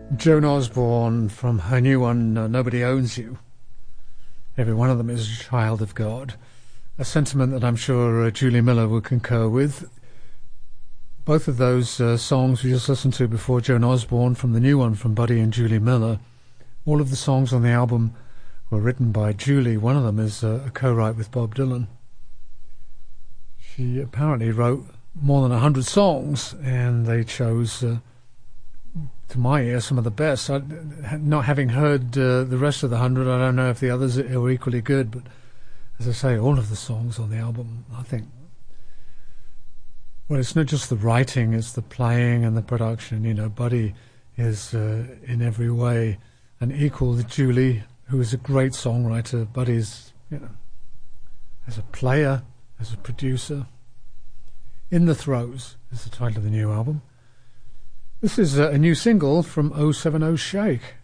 Joan Osborne from her new one, Nobody Owns You. Every one of them is a child of God. A sentiment that I'm sure Julie Miller would concur with. Both of those songs we just listened to before, Joan Osborne from the new one from Buddy and Julie Miller, all of the songs on the album were written by Julie. One of them is a co-write with Bob Dylan. She apparently wrote more than 100 songs, and they chose, to my ear, some of the best. Not having heard the rest of the 100, I don't know if the others are equally good, but as I say, all of the songs on the album, I think, well, it's not just the writing, it's the playing and the production. You know, Buddy is in every way an equal to Julie, who is a great songwriter. Buddy's, you know, as a player, as a producer. In the Throes is the title of the new album. This is a new single from 070 Shake.